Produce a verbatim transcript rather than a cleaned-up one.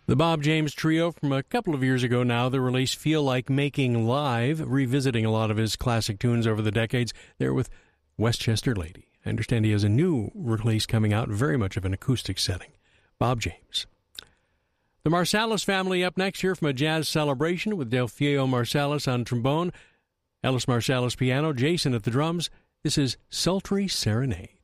The Bob James Trio from a couple of years ago now, the release Feel Like Making Live, revisiting a lot of his classic tunes over the decades. There with Westchester Lady. I understand he has a new release coming out, very much of an acoustic setting. Bob James. The Marsalis family up next here from a jazz celebration with Delfino Marsalis on trombone, Ellis Marsalis piano, Jason at the drums. This is Sultry Serenade.